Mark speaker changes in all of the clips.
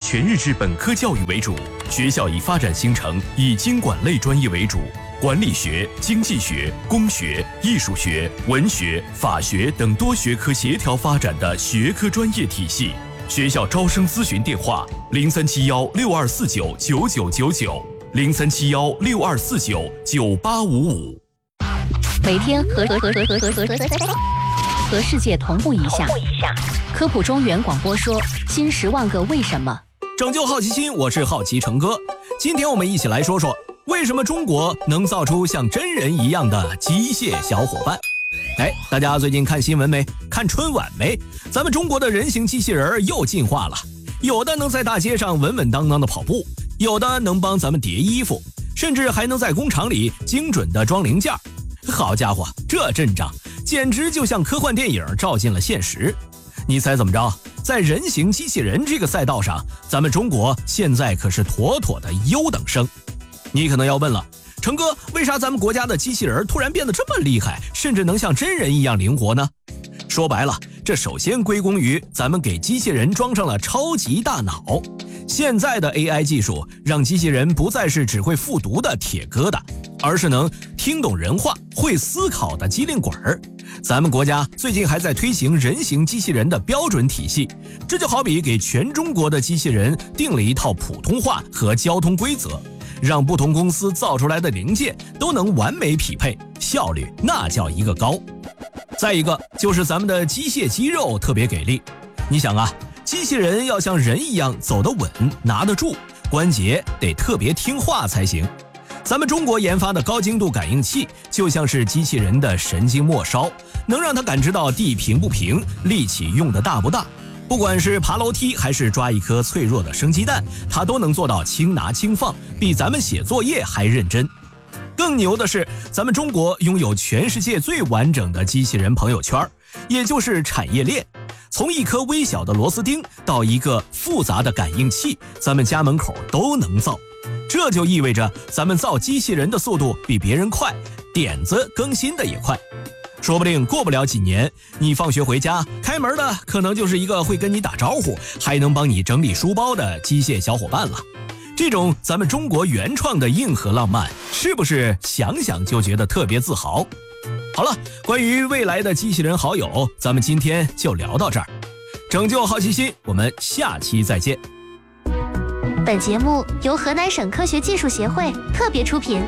Speaker 1: 全日制本科教育为主，学校以发展形成以经管类专业为主，管理学、经济学、工学、艺术学、文学、法学等多学科协调发展的学科专业体系。学校招生咨询电话：037162499990，037162499855。
Speaker 2: 每天和世界同步一下。科普中原广播说：新10万个为什么。
Speaker 3: 拯救好奇心，我是好奇成哥。今天我们一起来说说，为什么中国能造出像真人一样的机械小伙伴？大家最近看新闻没？看春晚没？咱们中国的人形机器人又进化了，有的能在大街上稳稳当当的跑步，有的能帮咱们叠衣服，甚至还能在工厂里精准的装零件。好家伙，这阵仗简直就像科幻电影照进了现实。你猜怎么着？在人形机器人这个赛道上，咱们中国现在可是妥妥的优等生。你可能要问了，成哥，为啥咱们国家的机器人突然变得这么厉害，甚至能像真人一样灵活呢？说白了，这首先归功于咱们给机器人装上了超级大脑。现在的 AI 技术让机器人不再是只会复读的铁疙瘩，而是能听懂人话、会思考的机灵鬼儿。咱们国家最近还在推行人形机器人的标准体系，这就好比给全中国的机器人定了一套普通话和交通规则，让不同公司造出来的零件都能完美匹配，效率那叫一个高。再一个就是咱们的机械肌肉特别给力。你想啊，机器人要像人一样走得稳、拿得住，关节得特别听话才行。咱们中国研发的高精度感应器就像是机器人的神经末梢，能让它感知到地平不平，力气用的大不大。不管是爬楼梯还是抓一颗脆弱的生鸡蛋，它都能做到轻拿轻放，比咱们写作业还认真。更牛的是，咱们中国拥有全世界最完整的机器人朋友圈，也就是产业链。从一颗微小的螺丝钉到一个复杂的感应器，咱们家门口都能造。这就意味着咱们造机器人的速度比别人快，点子更新的也快。说不定过不了几年，你放学回家，开门的可能就是一个会跟你打招呼，还能帮你整理书包的机械小伙伴了。这种咱们中国原创的硬核浪漫，是不是想想就觉得特别自豪？好了，关于未来的机器人好友，咱们今天就聊到这儿。拯救好奇心，我们下期再见。
Speaker 2: 本节目由河南省科学技术协会特别出品。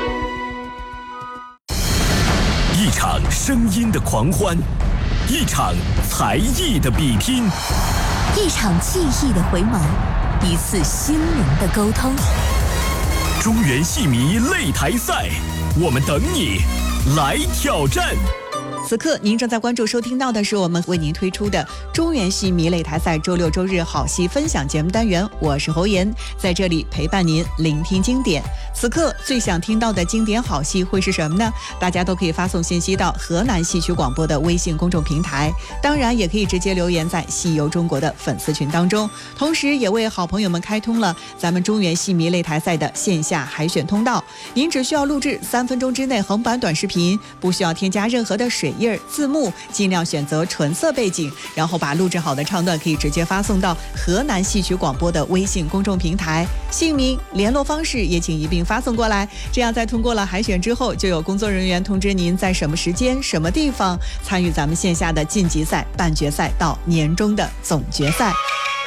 Speaker 1: 一场声音的狂欢，一场才艺的比拼，
Speaker 4: 一场记忆的回眸，一次心灵的沟通。
Speaker 1: 中原戏迷擂台赛，我们等你来挑战。
Speaker 5: 此刻您正在关注收听到的是我们为您推出的中原戏迷擂台赛周六周日好戏分享节目单元，我是侯妍，在这里陪伴您聆听经典。此刻最想听到的经典好戏会是什么呢？大家都可以发送信息到河南戏曲广播的微信公众平台，当然也可以直接留言在戏游中国的粉丝群当中，同时也为好朋友们开通了咱们中原戏迷擂台赛的线下海选通道。您只需要录制3分钟之内横版短视频，不需要添加任何的水印字幕，尽量选择纯色背景，然后把录制好的唱段可以直接发送到河南戏曲广播的微信公众平台，姓名、联络方式也请一并发送过来。这样在通过了海选之后，就有工作人员通知您在什么时间、什么地方参与咱们线下的晋级赛、半决赛到年终的总决赛。